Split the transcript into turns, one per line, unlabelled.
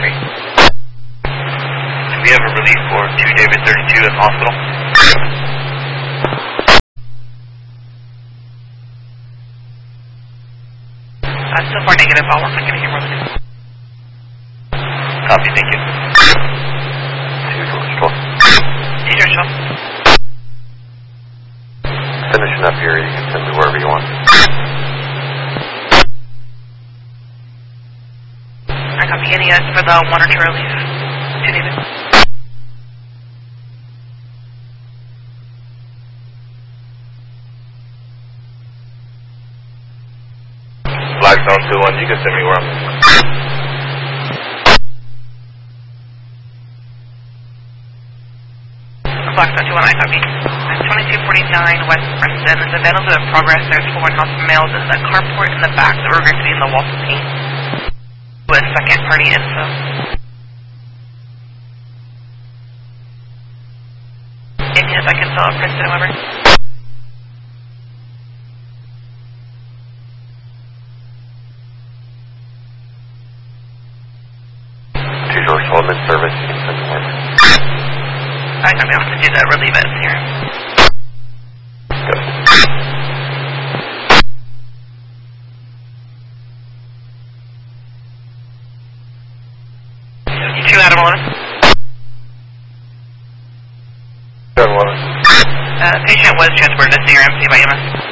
We have a relief for 2 David 32 at the hospital.
So far negative, I'll work on getting your relief.
Copy, thank you. 2 George 12.
Hey, George 12.
Finishing up here, you can send me wherever you want.
I copy any for the 1 or 2 relief. 2 David.
Blackstone 2-1, you can send me where I'm.
Blackstone 2-1, I copy. 2249 West Princeton. There's a vandals in progress. There's 4 house males in the carport in the back that we're going to see in the Walton paint. With second party info. If I can fill out Princeton, however.
George Holman service, you can send me wherever.
I copy. I'll send you the relief at here.
Good.
2 Adam 11. Patient was transported to CRMC by EMS.